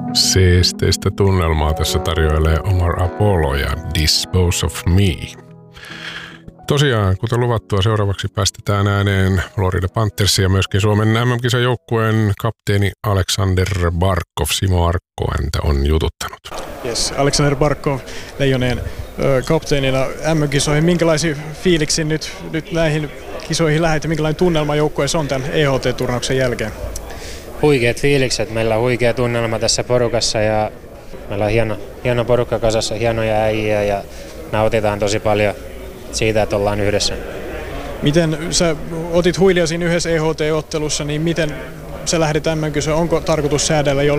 Seesteistä tunnelmaa tässä tarjoilee Omar Apollo ja Dispose of Me. Tosiaan, kuten luvattua, seuraavaksi päästetään ääneen Florida Panthers ja myöskin Suomen MM-kisan joukkueen kapteeni Aleksander Barkov. Simo Arkko häntä on jututtanut. Yes, Aleksander Barkov, Leijonien kapteenina MM-kisoihin. Minkälaisia fiiliksi nyt näihin kisoihin lähdet ja minkälainen tunnelma joukkueessa on tämän EHT-turnauksen jälkeen? Huikeat fiilikset. Meillä on huikea tunnelma tässä porukassa ja meillä on hieno porukka kasassa, hienoja äijä ja nautitaan tosi paljon siitä, että ollaan yhdessä. Miten sä otit huilia siinä yhdessä EHT-ottelussa, niin miten sä lähdet MM-kisoihin? Onko tarkoitus säädellä